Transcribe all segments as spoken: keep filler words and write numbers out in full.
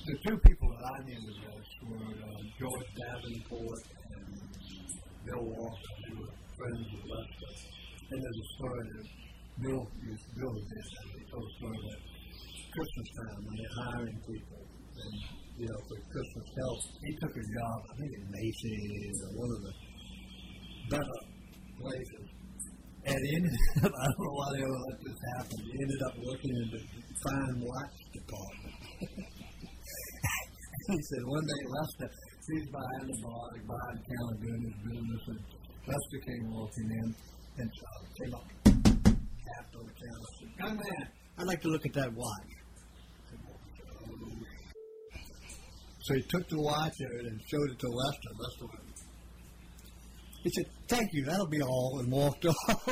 the two people that I knew the best were uh, George Davenport and Bill Walker. They were friends with Lester. And there's a story that Bill used Bill did. He told a story that Christmas time when they're hiring people and you know for Christmas help, he took a job, I think at Macy's or one of the better places. And he ended up, I don't know why they ever let this happen, he ended up working in the fine watch department. He said one day Lester, he's behind the bar, the behind the counter doing his business, and Lester came walking in and uh, came up, tapped on the counter, and said, "Young man, I'd like to look at that watch." So he took the watch and showed it to Lester. Lester went, he said, "Thank you, that'll be all," and walked off.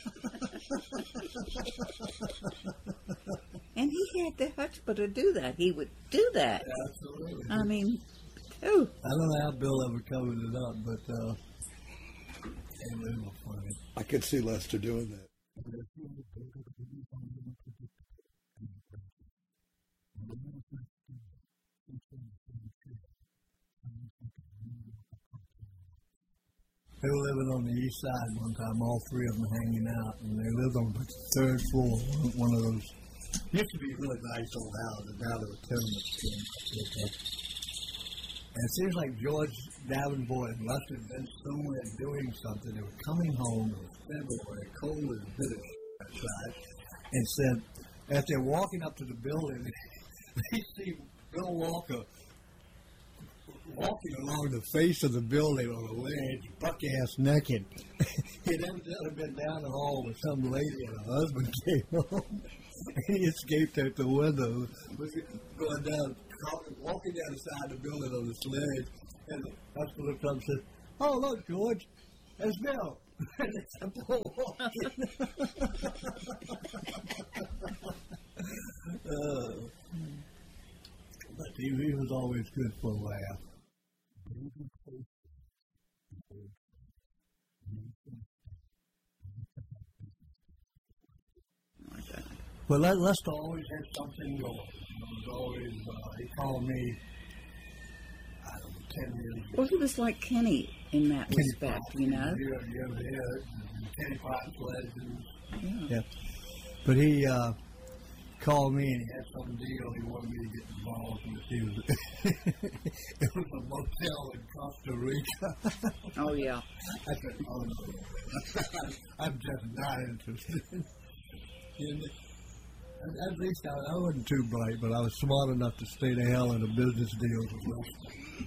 And he had the chutzpah to do that. He would do that. Absolutely. I mean, oh. I don't know how Bill ever covered it up, but uh, it was funny. I could see Lester doing that. They were living on the east side one time, all three of them hanging out, and they lived on the third floor, one of those. Used to be really nice old houses, now they're tenements. And it seems like George Davenport and Lester had been somewhere doing something. They were coming home, it was February, cold as bitter outside, and said, as they're walking up to the building, they see Bill Walker walking along the face of the building on a ledge, buck-ass naked. He'd evidently been down the hall with some lady and her husband came home. And he escaped out the window, was going down, walking down the side of the building on this ledge. And the husband looked up and said, "Oh, look, George, there's Bill." And it's a Bill walking. uh, but he, he was always good for a laugh. Well, Lester always had something going. He was always, uh, he called me, I don't know, ten years ago. Well, he was like Kenny in that Kenny respect, Potts, you know. You ever, you ever hear it? Kenny Potts legends. Yeah. yeah. But he uh, called me and he had some deal he wanted me to get involved with. He was, it was a motel in Costa Rica. Oh, yeah. I said, "Oh, no. I'm just not interested." And at least I, I wasn't too bright, but I was smart enough to stay the hell in the business deals with Lester.